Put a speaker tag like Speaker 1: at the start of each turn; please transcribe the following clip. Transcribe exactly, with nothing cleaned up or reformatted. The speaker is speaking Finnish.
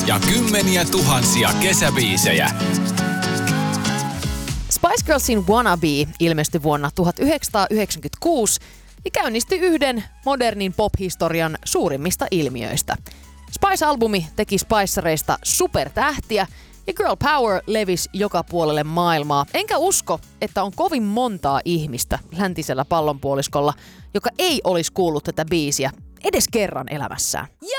Speaker 1: ja kymmeniä tuhansia kesäbiisejä.
Speaker 2: Spice Girlsin Wannabe ilmestyi vuonna tuhatyhdeksänsataayhdeksänkymmentäkuusi ja käynnisti yhden modernin pop-historian suurimmista ilmiöistä. Spice-albumi teki Spicereista supertähtiä ja Girl Power levisi joka puolelle maailmaa. Enkä usko, että on kovin montaa ihmistä läntisellä pallonpuoliskolla, joka ei olisi kuullut tätä biisiä edes kerran elämässään.